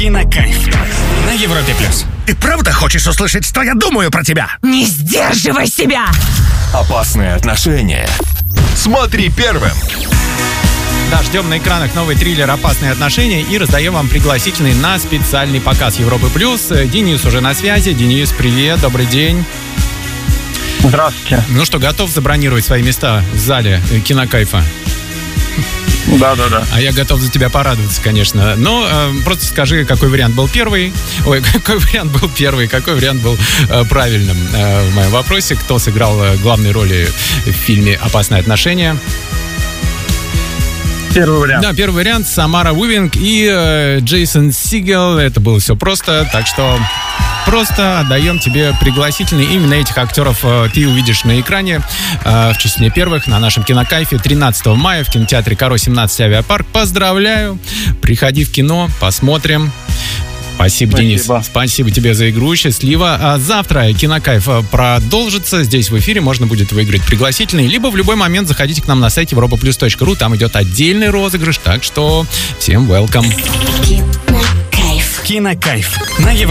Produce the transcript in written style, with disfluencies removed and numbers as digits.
Кинокайф на Европе+. Ты правда хочешь услышать, что я думаю про тебя? Не сдерживай себя! Опасные отношения. Смотри первым. Да, ждем на экранах новый триллер «Опасные отношения» и раздаем вам пригласительный на специальный показ Европы+. Денис уже на связи. Денис, привет, добрый день. Здравствуйте. Ну что, готов забронировать свои места в зале Кинокайфа? Да. А я готов за тебя порадоваться, конечно. Но просто скажи, какой вариант был первый. Какой вариант был первый, какой вариант был правильным в моем вопросе. Кто сыграл главные роли в фильме «Опасные отношения»? Первый вариант. Да, первый вариант. Самара Уивинг и Джейсон Сигел. Это было все просто, так что просто отдаем тебе пригласительный. Именно этих актеров ты увидишь на экране в числе первых на нашем Кинокайфе 13 мая в кинотеатре Каро 17 Авиапарк. Поздравляю! Приходи в кино, посмотрим. Спасибо, Денис. Спасибо тебе за игру. Счастливо. А завтра Кинокайф продолжится. Здесь в эфире можно будет выиграть пригласительный. Либо в любой момент заходите к нам на сайте europaplus.ru. Там идет отдельный розыгрыш. Так что всем welcome. Кинокайф на Европе+.